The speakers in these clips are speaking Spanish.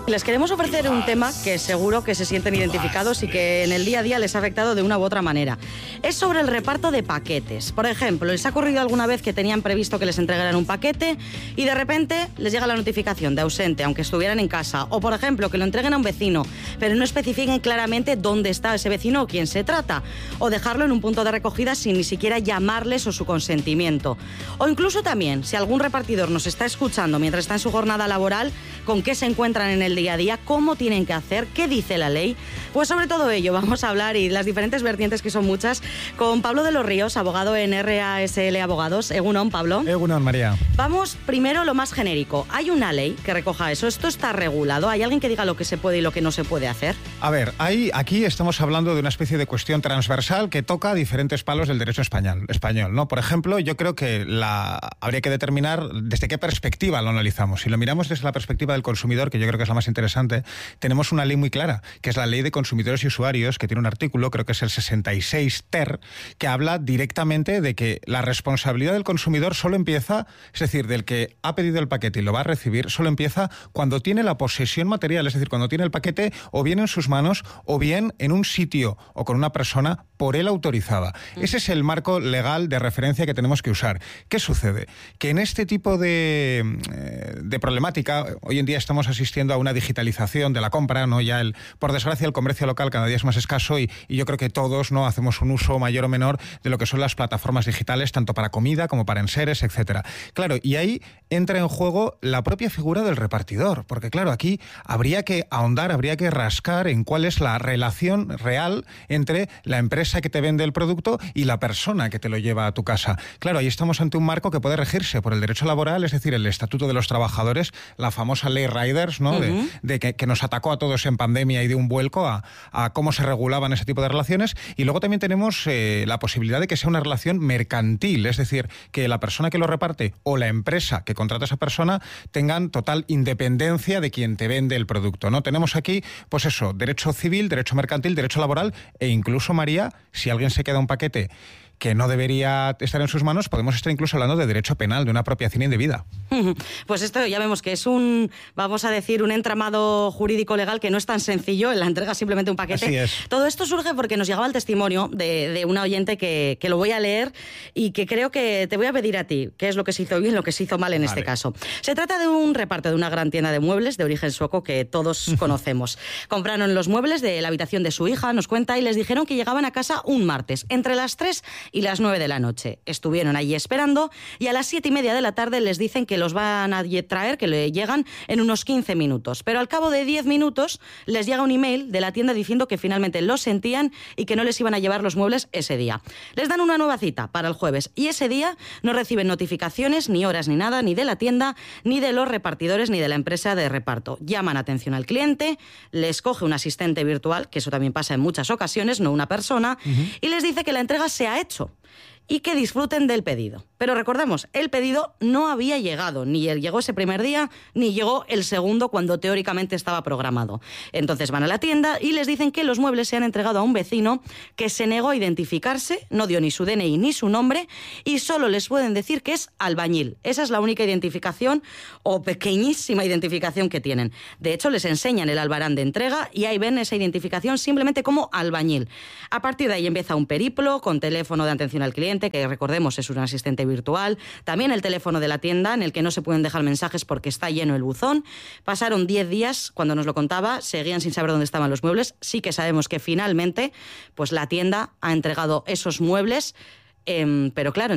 Les queremos ofrecer un tema que seguro que se sienten identificados y que en el día a día les ha afectado de una u otra manera. Es sobre el reparto de paquetes. Por ejemplo, ¿les ha ocurrido alguna vez que tenían previsto que les entregaran un paquete y de repente les llega la notificación de ausente, aunque estuvieran en casa? O, por ejemplo, que lo entreguen a un vecino, pero no especifiquen claramente dónde está ese vecino o quién se trata. O dejarlo en un punto de recogida sin ni siquiera llamarles o su consentimiento. O incluso también, si algún repartidor nos está escuchando mientras está en su jornada laboral, ¿con qué se encuentran en el día a día? ¿Cómo tienen que hacer? ¿Qué dice la ley? Pues sobre todo ello vamos a hablar, y las diferentes vertientes, que son muchas, con Pablo de los Ríos, abogado en RASL Abogados. Egunon, Pablo. Egunon, María. Vamos primero lo más genérico. ¿Hay una ley que recoja eso? ¿Esto está regulado? ¿Hay alguien que diga lo que se puede y lo que no se puede hacer? A ver, aquí estamos hablando de una especie de cuestión transversal que toca diferentes palos del derecho español, ¿no? Por ejemplo, yo creo que habría que determinar desde qué perspectiva lo analizamos. Si lo miramos desde la perspectiva del consumidor, que yo creo que es la más interesante, tenemos una ley muy clara, que es la Ley de Consumidores y Usuarios, que tiene un artículo, creo que es el 66 ter, que habla directamente de que la responsabilidad del consumidor solo empieza, es decir, del que ha pedido el paquete y lo va a recibir, solo empieza cuando tiene la posesión material, es decir, cuando tiene el paquete o bien en sus manos o bien en un sitio o con una persona por él autorizada. Ese es el marco legal de referencia que tenemos que usar. ¿Qué sucede? Que en este tipo de problemática, hoy en día estamos asistiendo a una digitalización de la compra, ¿no? Ya por desgracia el comercio local cada día es más escaso y yo creo que todos, ¿no?, hacemos un uso mayor o menor de lo que son las plataformas digitales, tanto para comida como para enseres, etcétera. Claro, y ahí entra en juego la propia figura del repartidor, porque claro, aquí habría que ahondar, habría que rascar en cuál es la relación real entre la empresa que te vende el producto y la persona que te lo lleva a tu casa. Claro, ahí estamos ante un marco que puede regirse por el derecho laboral, es decir, el Estatuto de los Trabajadores, la famosa ley Riders, ¿no? Que nos atacó a todos en pandemia y dio un vuelco a cómo se regulaban ese tipo de relaciones. Y luego también tenemos la posibilidad de que sea una relación mercantil, es decir, que la persona que lo reparte o la empresa que contrata a esa persona tengan total independencia de quien te vende el producto, ¿no? Tenemos aquí, pues eso, derecho civil, derecho mercantil, derecho laboral e incluso, María, si alguien se queda un paquete que no debería estar en sus manos, podemos estar incluso hablando de derecho penal, de una apropiación indebida. Pues esto ya vemos que es un entramado jurídico legal que no es tan sencillo, en la entrega simplemente un paquete. Así es. Todo esto surge porque nos llegaba el testimonio de una oyente que lo voy a leer y que creo que te voy a pedir a ti qué es lo que se hizo bien, lo que se hizo mal en este caso. Se trata de un reparto de una gran tienda de muebles de origen sueco que todos conocemos. Compraron los muebles de la habitación de su hija, nos cuenta, y les dijeron que llegaban a casa un martes, entre las 3 y las 9 de la noche. Estuvieron allí esperando y a las 7:30 de la tarde les dicen que los van a traer, que le llegan en unos 15 minutos. Pero al cabo de 10 minutos les llega un email de la tienda diciendo que finalmente lo sentían y que no les iban a llevar los muebles ese día. Les dan una nueva cita para el jueves y ese día no reciben notificaciones, ni horas ni nada, ni de la tienda, ni de los repartidores, ni de la empresa de reparto. Llaman atención al cliente, les coge un asistente virtual, que eso también pasa en muchas ocasiones, no una persona, y les dice que la entrega se ha hecho y que disfruten del pedido. Pero recordemos, el pedido no había llegado, ni llegó ese primer día, ni llegó el segundo cuando teóricamente estaba programado. Entonces van a la tienda y les dicen que los muebles se han entregado a un vecino que se negó a identificarse, no dio ni su DNI ni su nombre y solo les pueden decir que es albañil. Esa es la única identificación o pequeñísima identificación que tienen. De hecho, les enseñan el albarán de entrega y ahí ven esa identificación simplemente como albañil. A partir de ahí empieza un periplo con teléfono de atención al cliente, que recordemos es un asistente virtual, también el teléfono de la tienda en el que no se pueden dejar mensajes porque está lleno el buzón. Pasaron 10 días, cuando nos lo contaba, seguían sin saber dónde estaban los muebles. Sí que sabemos que finalmente pues la tienda ha entregado esos muebles. Pero claro,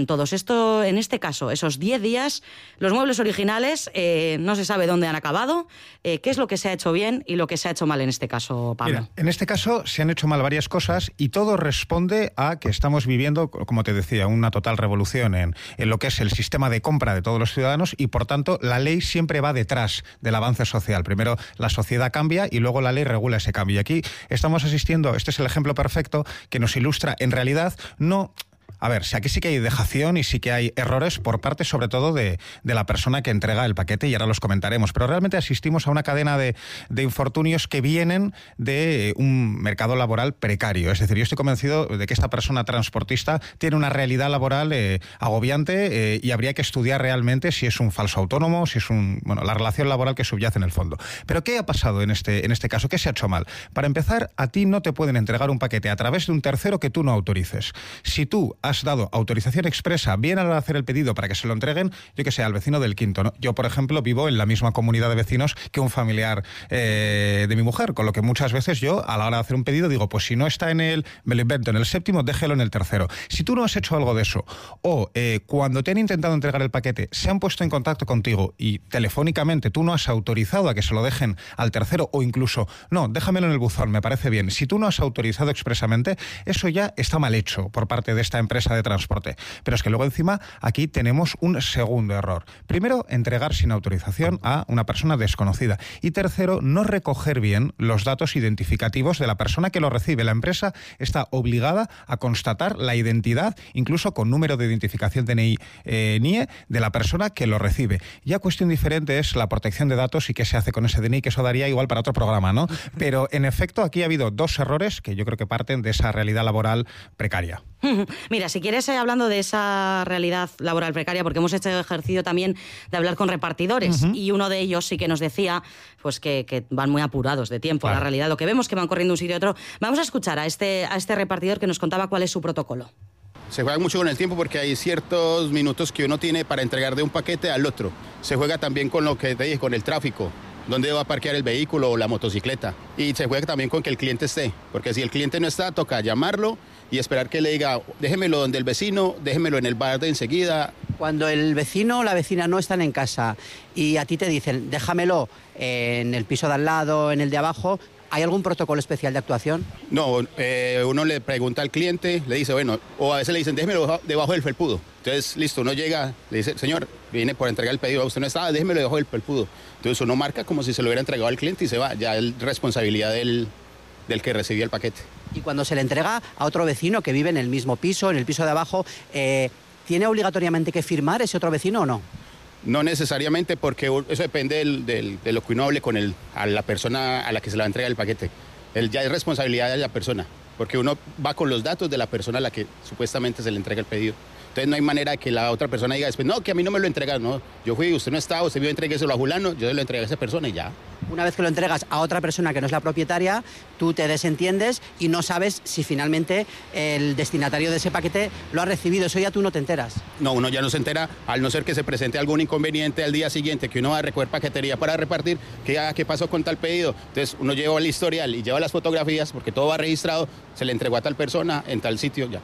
en este caso, esos 10 días, los muebles originales no se sabe dónde han acabado, qué es lo que se ha hecho bien y lo que se ha hecho mal en este caso, Pablo. Mira, en este caso se han hecho mal varias cosas y todo responde a que estamos viviendo, como te decía, una total revolución en lo que es el sistema de compra de todos los ciudadanos y, por tanto, la ley siempre va detrás del avance social. Primero la sociedad cambia y luego la ley regula ese cambio. Y aquí estamos asistiendo, este es el ejemplo perfecto que nos ilustra, en realidad, no A ver, si aquí sí que hay dejación y sí que hay errores por parte sobre todo de la persona que entrega el paquete, y ahora los comentaremos, pero realmente asistimos a una cadena de infortunios que vienen de un mercado laboral precario. Es decir, yo estoy convencido de que esta persona transportista tiene una realidad laboral agobiante y habría que estudiar realmente si es un falso autónomo, si es la relación laboral que subyace en el fondo. Pero ¿qué ha pasado en este caso? ¿Qué se ha hecho mal? Para empezar, a ti no te pueden entregar un paquete a través de un tercero que tú no autorices. Si tú has dado autorización expresa bien al hacer el pedido para que se lo entreguen, yo que sé, al vecino del quinto, ¿no? Yo, por ejemplo, vivo en la misma comunidad de vecinos que un familiar de mi mujer, con lo que muchas veces yo, a la hora de hacer un pedido, digo, pues si no está me lo invento en el séptimo, déjelo en el tercero. Si tú no has hecho algo de eso, o cuando te han intentado entregar el paquete, se han puesto en contacto contigo y telefónicamente tú no has autorizado a que se lo dejen al tercero, o incluso, no, déjamelo en el buzón, me parece bien. Si tú no has autorizado expresamente, eso ya está mal hecho por parte de esta empresa de transporte. Pero es que luego encima aquí tenemos un segundo error. Primero, entregar sin autorización a una persona desconocida. Y tercero, no recoger bien los datos identificativos de la persona que lo recibe. La empresa está obligada a constatar la identidad, incluso con número de identificación DNI, NIE, de la persona que lo recibe. Ya cuestión diferente es la protección de datos y qué se hace con ese DNI, que eso daría igual para otro programa, ¿no? Pero en efecto aquí ha habido dos errores que yo creo que parten de esa realidad laboral precaria. Mira, si quieres, hablando de esa realidad laboral precaria, porque hemos hecho ejercicio también de hablar con repartidores, y uno de ellos sí que nos decía pues que van muy apurados de tiempo. Claro. La realidad, lo que vemos que van corriendo de un sitio a otro. Vamos a escuchar a este repartidor que nos contaba cuál es su protocolo. Se juega mucho con el tiempo porque hay ciertos minutos que uno tiene para entregar de un paquete al otro. Se juega también con lo que te dije, con el tráfico, dónde va a parquear el vehículo o la motocicleta. Y se juega también con que el cliente esté, porque si el cliente no está, toca llamarlo y esperar que le diga, déjemelo donde el vecino, déjemelo en el bar de enseguida. Cuando el vecino o la vecina no están en casa y a ti te dicen, déjamelo en el piso de al lado, en el de abajo, ¿hay algún protocolo especial de actuación? No, uno le pregunta al cliente, le dice, bueno, o a veces le dicen, déjemelo debajo del felpudo. Entonces, listo, uno llega, le dice, señor, viene por entregar el pedido, usted no está, déjemelo debajo del felpudo. Entonces uno marca como si se lo hubiera entregado al cliente y se va, ya es responsabilidad del que recibió el paquete. Y cuando se le entrega a otro vecino que vive en el mismo piso, en el piso de abajo, ¿tiene obligatoriamente que firmar ese otro vecino o no? No necesariamente, porque eso depende de lo que uno hable con a la persona a la que se le va a entregar el paquete. Ya es responsabilidad de la persona, porque uno va con los datos de la persona a la que supuestamente se le entrega el pedido. Entonces no hay manera de que la otra persona diga después, no, que a mí no me lo entregan, no, yo fui, usted no estaba, usted vio, entreguéselo a Julano, yo se lo entregué a esa persona y ya. Una vez que lo entregas a otra persona que no es la propietaria, tú te desentiendes y no sabes si finalmente el destinatario de ese paquete lo ha recibido. Eso ya tú no te enteras. No, uno ya no se entera, al no ser que se presente algún inconveniente al día siguiente, que uno va a recoger paquetería para repartir, ¿qué pasó con tal pedido? Entonces uno lleva el historial y lleva las fotografías, porque todo va registrado, se le entregó a tal persona en tal sitio, ya.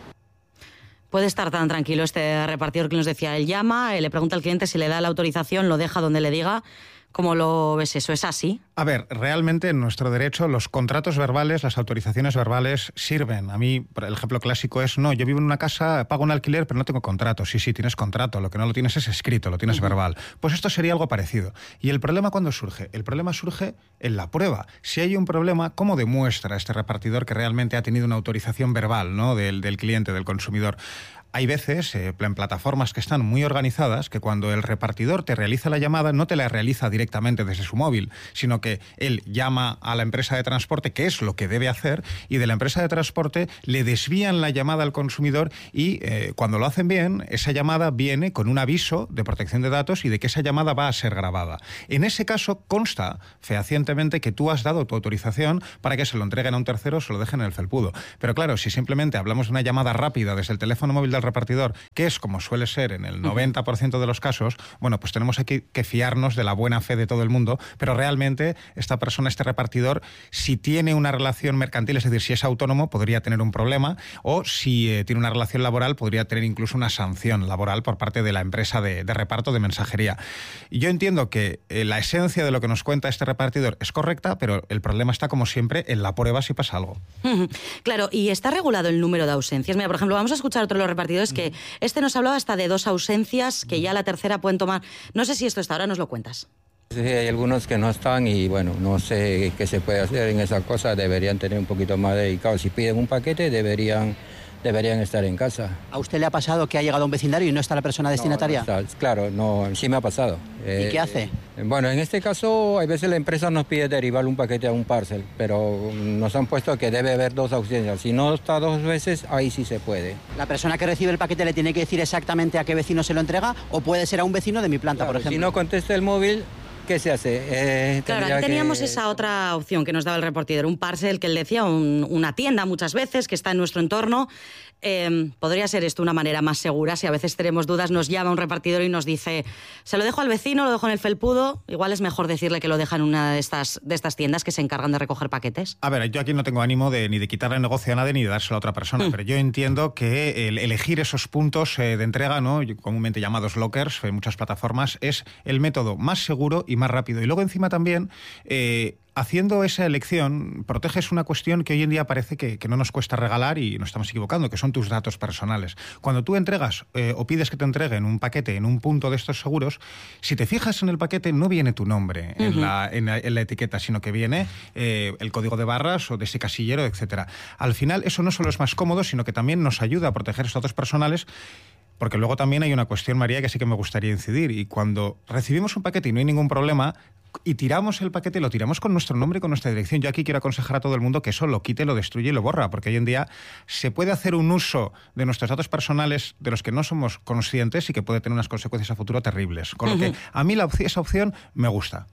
Puede estar tan tranquilo este repartidor que nos decía, él llama, le pregunta al cliente si le da la autorización, lo deja donde le diga. ¿Cómo lo ves eso? ¿Es así? A ver, realmente en nuestro derecho los contratos verbales, las autorizaciones verbales sirven. A mí, el ejemplo clásico es, no, yo vivo en una casa, pago un alquiler, pero no tengo contrato. Sí, tienes contrato, lo que no lo tienes es escrito, lo tienes verbal. Pues esto sería algo parecido. ¿Y el problema cuándo surge? El problema surge en la prueba. Si hay un problema, ¿cómo demuestra este repartidor que realmente ha tenido una autorización verbal, ¿no?, del cliente, del consumidor? Hay veces, en plataformas que están muy organizadas, que cuando el repartidor te realiza la llamada, no te la realiza directamente desde su móvil, sino que él llama a la empresa de transporte, que es lo que debe hacer, y de la empresa de transporte le desvían la llamada al consumidor y cuando lo hacen bien, esa llamada viene con un aviso de protección de datos y de que esa llamada va a ser grabada. En ese caso consta fehacientemente que tú has dado tu autorización para que se lo entreguen a un tercero o se lo dejen en el felpudo. Pero claro, si simplemente hablamos de una llamada rápida desde el teléfono móvil del repartidor, que es como suele ser en el 90% de los casos, bueno, pues tenemos aquí que fiarnos de la buena fe de todo el mundo, pero realmente esta persona, este repartidor, si tiene una relación mercantil, es decir, si es autónomo, podría tener un problema, o si tiene una relación laboral, podría tener incluso una sanción laboral por parte de la empresa de reparto de mensajería. Y yo entiendo que la esencia de lo que nos cuenta este repartidor es correcta, pero el problema está, como siempre, en la prueba si pasa algo. Claro, y está regulado el número de ausencias. Mira, por ejemplo, vamos a escuchar otro de los repartidores que nos hablaba hasta de 2 ausencias, que ya la tercera pueden tomar. No sé si esto está, ahora nos lo cuentas. Sí, hay algunos que no están y bueno, no sé qué se puede hacer en esa cosa, deberían tener un poquito más dedicado. Si piden un paquete, deberían deberían estar en casa. ¿A usted le ha pasado que ha llegado a un vecindario y no está la persona destinataria? No está, claro, no, sí me ha pasado. ¿Y qué hace? Bueno, en este caso, a veces la empresa nos pide derivar un paquete a un parcel, pero nos han puesto que debe haber 2 ausencias. Si no está 2 veces, ahí sí se puede. ¿La persona que recibe el paquete le tiene que decir exactamente a qué vecino se lo entrega o puede ser a un vecino de mi planta, Claro, por ejemplo? si no contesta el móvil, ¿qué se hace? Claro, aquí teníamos esa otra opción que nos daba el repartidor, un parcel que él decía, una tienda muchas veces que está en nuestro entorno. Podría ser esto una manera más segura. Si a veces tenemos dudas, nos llama un repartidor y nos dice, se lo dejo al vecino, lo dejo en el felpudo. Igual es mejor decirle que lo deja en una de estas tiendas que se encargan de recoger paquetes. A ver, yo aquí no tengo ánimo ni de quitarle negocio a nadie ni de dárselo a otra persona, pero yo entiendo que el elegir esos puntos de entrega, ¿no?, comúnmente llamados lockers en muchas plataformas, es el método más seguro y más rápido. Y luego encima también, haciendo esa elección, proteges una cuestión que hoy en día parece que no nos cuesta regalar y nos estamos equivocando, que son tus datos personales. Cuando tú entregas o pides que te entreguen un paquete en un punto de estos seguros, si te fijas en el paquete no viene tu nombre en la etiqueta, sino que viene el código de barras o de ese casillero, etcétera. Al final eso no solo es más cómodo, sino que también nos ayuda a proteger esos datos personales. Porque luego también hay una cuestión, María, que sí que me gustaría incidir. Y cuando recibimos un paquete y no hay ningún problema, y tiramos el paquete, lo tiramos con nuestro nombre y con nuestra dirección. Yo aquí quiero aconsejar a todo el mundo que eso lo quite, lo destruye y lo borra, porque hoy en día se puede hacer un uso de nuestros datos personales de los que no somos conscientes y que puede tener unas consecuencias a futuro terribles. Con lo que a mí esa opción me gusta.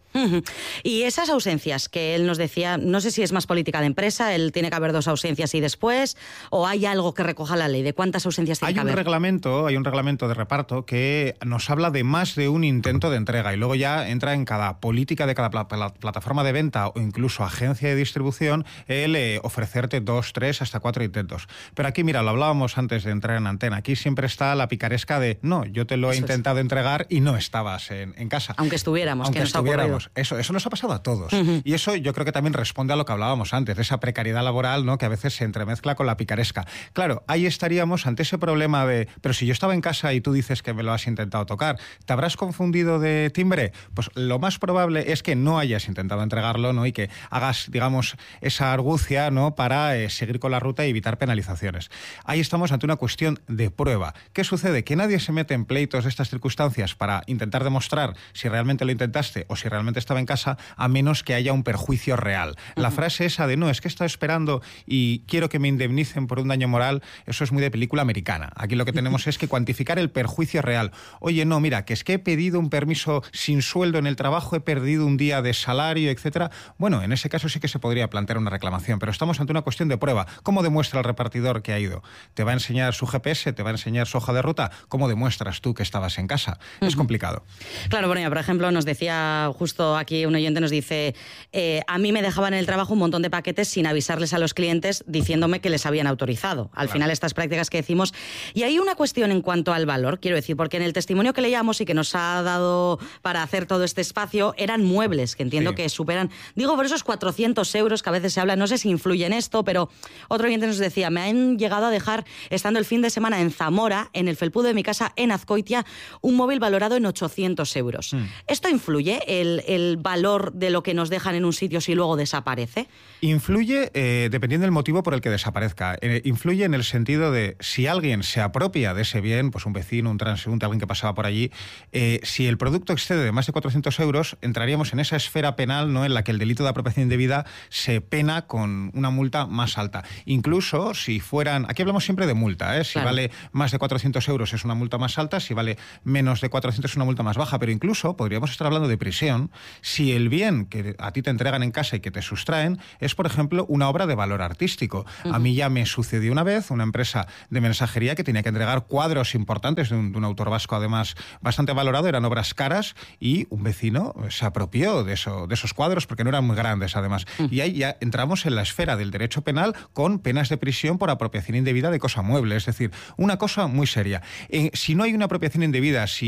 Y esas ausencias que él nos decía, no sé si es más política de empresa, él tiene que haber 2 ausencias y después, o hay algo que recoja la ley de cuántas ausencias tiene que haber. Hay un reglamento de reparto que nos habla de más de un intento de entrega y luego ya entra en cada política de cada plataforma de venta o incluso agencia de distribución el ofrecerte 2, 3, hasta 4 intentos. Pero aquí, mira, lo hablábamos antes de entrar en antena, aquí siempre está la picaresca de no, yo te lo he intentado entregar y no estabas en casa. Aunque estuviéramos, que nos ha ocurrido. Eso nos ha pasado a todos. Y eso yo creo que también responde a lo que hablábamos antes, de esa precariedad laboral, ¿no?, que a veces se entremezcla con la picaresca. Claro, ahí estaríamos ante ese problema de, pero si yo estaba en casa y tú dices que me lo has intentado tocar, ¿te habrás confundido de timbre? Pues lo más probable es que no hayas intentado entregarlo, ¿no?, y que hagas, digamos, esa argucia, ¿no?, para seguir con la ruta y evitar penalizaciones. Ahí estamos ante una cuestión de prueba. ¿Qué sucede? Que nadie se mete en pleitos de estas circunstancias para intentar demostrar si realmente lo intentaste o si realmente estaba en casa, a menos que haya un perjuicio real. La frase esa de no, es que he estado esperando y quiero que me indemnicen por un daño moral, eso es muy de película americana. Aquí lo que tenemos es que cuantificar el perjuicio real. Oye, no, mira, que es que he pedido un permiso sin sueldo en el trabajo, he perdido un día de salario, etcétera. Bueno, en ese caso sí que se podría plantear una reclamación, pero estamos ante una cuestión de prueba. ¿Cómo demuestra el repartidor que ha ido? ¿Te va a enseñar su GPS? ¿Te va a enseñar su hoja de ruta? ¿Cómo demuestras tú que estabas en casa? Es complicado. Claro, bueno, por ejemplo, nos decía justo aquí un oyente, nos dice, a mí me dejaban en el trabajo un montón de paquetes sin avisarles a los clientes diciéndome que les habían autorizado. Al final, estas prácticas que decimos. Y hay una cuestión en cuanto al valor, quiero decir, porque en el testimonio que leíamos y que nos ha dado para hacer todo este espacio, eran muebles, que entiendo que superan, digo, por esos 400 euros que a veces se habla, no sé si influye en esto, pero otro oyente nos decía, me han llegado a dejar, estando el fin de semana en Zamora, en el felpudo de mi casa, en Azcoitia, un móvil valorado en 800 euros. ¿Esto influye, el valor de lo que nos dejan en un sitio si luego desaparece? Influye dependiendo del motivo por el que desaparezca. Influye en el sentido de si alguien se apropia de ese bien, pues un vecino, un transeúnte, alguien que pasaba por allí, si el producto excede de más de 400 euros, entraríamos en esa esfera penal, ¿no?, en la que el delito de apropiación indebida se pena con una multa más alta. Incluso si fueran, aquí hablamos siempre de multa, si vale más de 400 euros es una multa más alta, si vale menos de 400 es una multa más baja, pero incluso podríamos estar hablando de prisión si el bien que a ti te entregan en casa y que te sustraen es, por ejemplo, una obra de valor artístico. A mí ya me sucedió una vez una empresa de mensajería que tenía que entregar cuadros importantes de un autor vasco, además bastante valorado, eran obras caras, y un vecino se apropió de esos cuadros porque no eran muy grandes, además. Y ahí ya entramos en la esfera del derecho penal con penas de prisión por apropiación indebida de cosa mueble, es decir, una cosa muy seria. Si no hay una apropiación indebida, si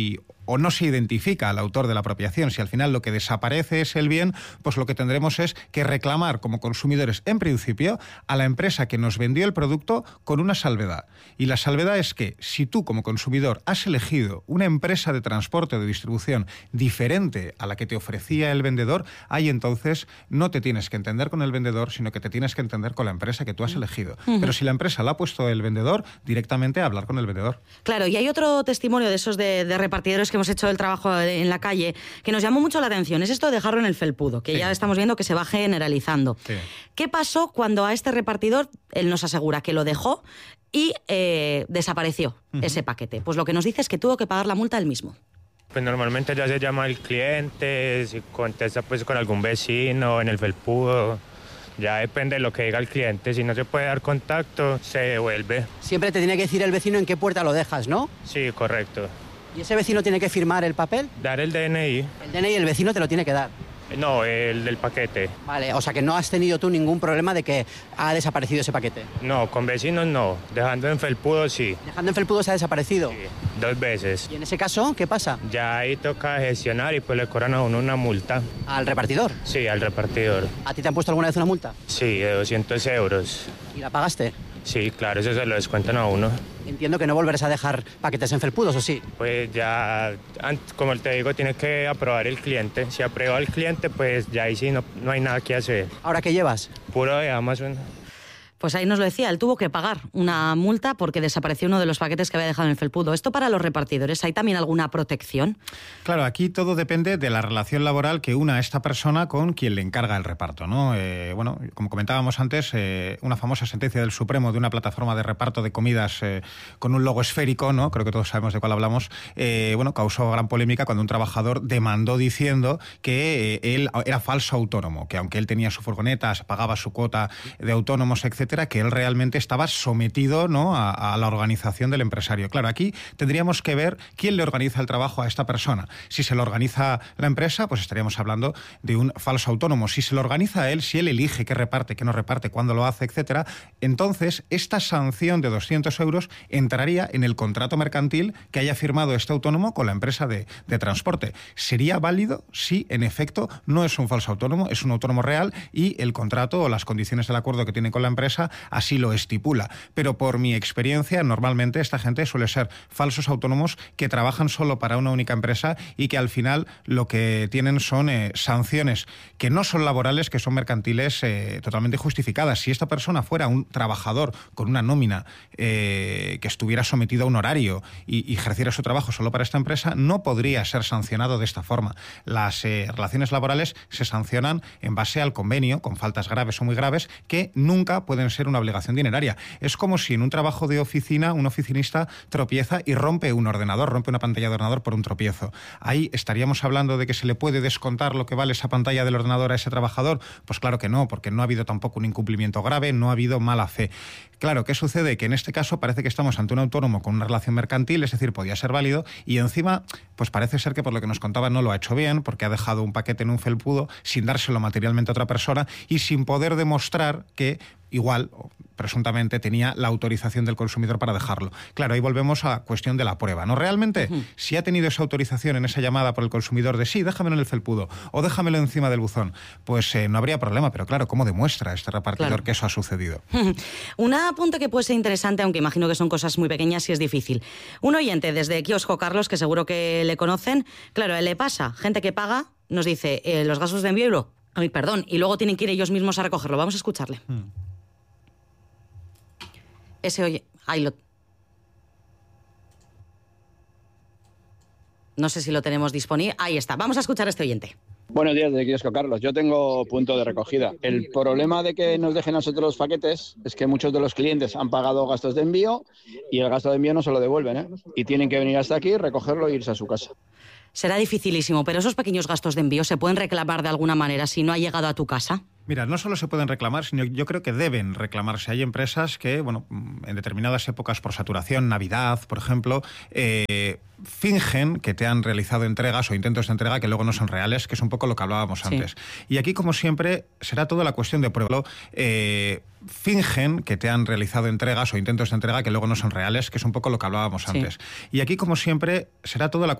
o no se identifica al autor de la apropiación. Si al final lo que desaparece es el bien, pues lo que tendremos es que reclamar como consumidores, en principio, a la empresa que nos vendió el producto con una salvedad. Y la salvedad es que si tú como consumidor has elegido una empresa de transporte o de distribución diferente a la que te ofrecía el vendedor, ahí entonces no te tienes que entender con el vendedor, sino que te tienes que entender con la empresa que tú has elegido. Pero si la empresa la ha puesto el vendedor, directamente a hablar con el vendedor. Claro, y hay otro testimonio de esos de repartidores que hemos hecho el trabajo en la calle que nos llamó mucho la atención. Es esto de dejarlo en el felpudo, que ya estamos viendo que se va generalizando. Sí. ¿Qué pasó cuando a este repartidor, él nos asegura que lo dejó y desapareció ese paquete? Pues lo que nos dice es que tuvo que pagar la multa él mismo. Pues normalmente ya se llama al cliente, si contesta pues con algún vecino en el felpudo. Ya depende de lo que diga el cliente. Si no se puede dar contacto, se devuelve. Siempre te tiene que decir el vecino en qué puerta lo dejas, ¿no? Sí, correcto. ¿Y ese vecino tiene que firmar el papel? Dar el DNI. El DNI el vecino te lo tiene que dar. No, el del paquete. Vale, o sea que no has tenido tú ningún problema de que ha desaparecido ese paquete. No, con vecinos no. Dejando en felpudo sí. Dejando en felpudo se ha desaparecido. Sí, 2 veces. ¿Y en ese caso qué pasa? Ya ahí toca gestionar y pues le cobran a uno una multa. ¿Al repartidor? Sí, al repartidor. ¿A ti te han puesto alguna vez una multa? Sí, de 200 euros. ¿Y la pagaste? Sí, claro, eso se lo descuentan a uno. Entiendo que no volverás a dejar paquetes en felpudos, ¿o sí? Pues ya, como te digo, tiene que aprobar el cliente. Si aprueba el cliente, pues ya ahí sí no hay nada que hacer. ¿Ahora qué llevas? Puro de Amazon. Pues ahí nos lo decía, él tuvo que pagar una multa porque desapareció uno de los paquetes que había dejado en el felpudo. ¿Esto para los repartidores hay también alguna protección? Claro, aquí todo depende de la relación laboral que una esta persona con quien le encarga el reparto, ¿no? Bueno, como comentábamos antes, una famosa sentencia del Supremo de una plataforma de reparto de comidas con un logo esférico, ¿no? Creo que todos sabemos de cuál hablamos. Bueno, causó gran polémica cuando un trabajador demandó diciendo que él era falso autónomo, que aunque él tenía su furgoneta, pagaba su cuota de autónomos, etcétera, que él realmente estaba sometido, ¿no?, a la organización del empresario. Claro, aquí tendríamos que ver quién le organiza el trabajo a esta persona. Si se lo organiza la empresa, pues estaríamos hablando de un falso autónomo. Si se lo organiza él, si él elige qué reparte, qué no reparte, cuándo lo hace, etcétera, entonces esta sanción de 200 euros entraría en el contrato mercantil que haya firmado este autónomo con la empresa de transporte. ¿Sería válido si, en efecto, no es un falso autónomo, es un autónomo real y el contrato o las condiciones del acuerdo que tiene con la empresa así lo estipula? Pero por mi experiencia, normalmente esta gente suele ser falsos autónomos que trabajan solo para una única empresa y que al final lo que tienen son sanciones que no son laborales, que son mercantiles totalmente justificadas. Si esta persona fuera un trabajador con una nómina que estuviera sometido a un horario y ejerciera su trabajo solo para esta empresa, no podría ser sancionado de esta forma. Las relaciones laborales se sancionan en base al convenio, con faltas graves o muy graves, que nunca pueden ser una obligación dineraria. Es como si en un trabajo de oficina un oficinista tropieza y rompe un ordenador, rompe una pantalla de ordenador por un tropiezo. Ahí estaríamos hablando de que se le puede descontar lo que vale esa pantalla del ordenador a ese trabajador. Pues claro que no, porque no ha habido tampoco un incumplimiento grave, no ha habido mala fe. Claro, ¿qué sucede? Que en este caso parece que estamos ante un autónomo con una relación mercantil, es decir, podía ser válido, y encima, pues parece ser que por lo que nos contaba no lo ha hecho bien, porque ha dejado un paquete en un felpudo sin dárselo materialmente a otra persona y sin poder demostrar que igual, presuntamente, tenía la autorización del consumidor para dejarlo. Claro, ahí volvemos a la cuestión de la prueba, ¿no? Realmente, si ha tenido esa autorización en esa llamada por el consumidor de sí, déjamelo en el felpudo o déjamelo encima del buzón, pues no habría problema, pero claro, ¿cómo demuestra este repartidor que eso ha sucedido? Un apunte que puede ser interesante, aunque imagino que son cosas muy pequeñas y es difícil. Un oyente desde Kiosco Carlos, que seguro que le conocen, claro, a él le pasa, gente que paga, nos dice los gastos de envío y luego tienen que ir ellos mismos a recogerlo. Vamos a escucharle. Ese oye, no sé si lo tenemos disponible. Ahí está, vamos a escuchar a este oyente. Buenos días, de Kiosco Carlos. Yo tengo punto de recogida. El problema de que nos dejen a nosotros los paquetes es que muchos de los clientes han pagado gastos de envío y el gasto de envío no se lo devuelven, ¿eh? Y tienen que venir hasta aquí, recogerlo e irse a su casa. Será dificilísimo, pero esos pequeños gastos de envío se pueden reclamar de alguna manera si no ha llegado a tu casa. Mira, no solo se pueden reclamar, sino yo creo que deben reclamarse. Hay empresas que, bueno, en determinadas épocas por saturación, Navidad, por ejemplo, fingen que te han realizado entregas o intentos de entrega que luego no son reales, que es un poco lo que hablábamos antes. Y aquí, como siempre, será toda la cuestión de prueba. Fingen que te han realizado entregas o intentos de entrega que luego no son reales, que es un poco lo que hablábamos antes. Y aquí, como siempre, será toda la